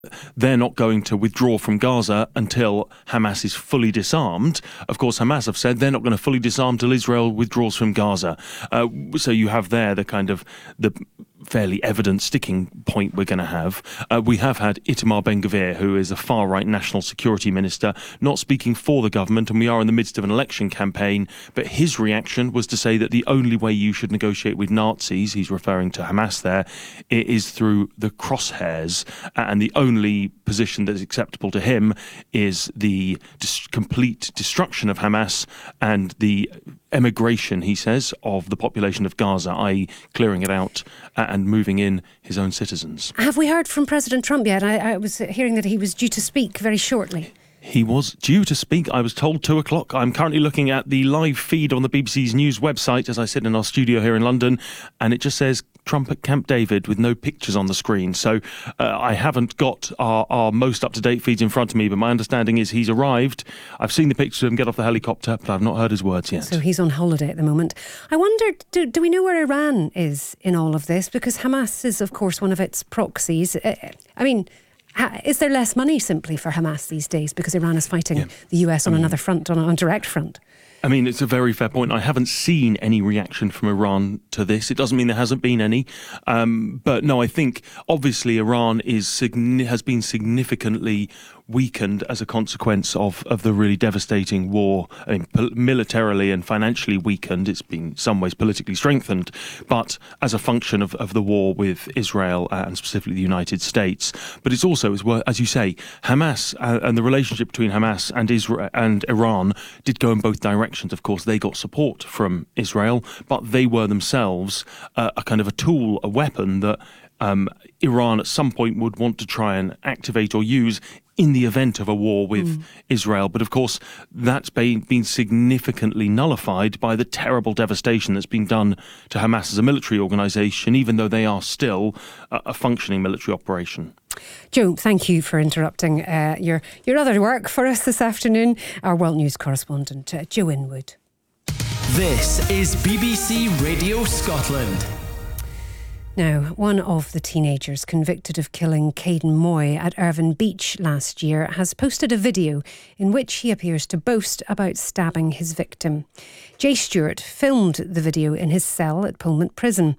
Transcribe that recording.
they're not going to withdraw from Gaza until Hamas is fully disarmed. Of course, Hamas have said they're not going to fully disarm till Israel withdraws from Gaza. So you have there the fairly evident sticking point we're going to have. We have had Itamar Ben-Gvir, who is a far-right national security minister, not speaking for the government, and we are in the midst of an election campaign, but his reaction was to say that the only way you should negotiate with Nazis, he's referring to Hamas there, is through the crosshairs, and the only position that is acceptable to him is the complete destruction of Hamas and the emigration, he says, of the population of Gaza, i.e. clearing it out and moving in his own citizens. Have we heard from President Trump yet? I was hearing that he was due to speak very shortly. He was due to speak, I was told, 2:00. I'm currently looking at the live feed on the BBC's news website as I sit in our studio here in London, and it just says Trump at Camp David with no pictures on the screen. So I haven't got our most up-to-date feeds in front of me, but my understanding is he's arrived. I've seen the pictures of him get off the helicopter, but I've not heard his words yet. So he's on holiday at the moment. I wonder, do we know where Iran is in all of this? Because Hamas is, of course, one of its proxies. Is there less money simply for Hamas these days because Iran is fighting the US on another front, on a direct front? I mean, it's a very fair point. I haven't seen any reaction from Iran to this. It doesn't mean there hasn't been any. But no, I think obviously Iran has been significantly weakened as a consequence of the really devastating war. I mean, militarily and financially weakened. It's been in some ways politically strengthened, but as a function of the war with Israel and specifically the United States. But it's also, as you say, Hamas and the relationship between Hamas and Israel and Iran did go in both directions. Of course, they got support from Israel, but they were themselves a kind of a tool, a weapon that Iran at some point would want to try and activate or use in the event of a war with Israel. But of course, that's been significantly nullified by the terrible devastation that's been done to Hamas as a military organisation, even though they are still a functioning military operation. Joe, thank you for interrupting your other work for us this afternoon. Our World News correspondent, Joe Inwood. This is BBC Radio Scotland. Now, one of the teenagers convicted of killing Caden Moy at Irvine Beach last year has posted a video in which he appears to boast about stabbing his victim. Jay Stewart filmed the video in his cell at Pullman Prison.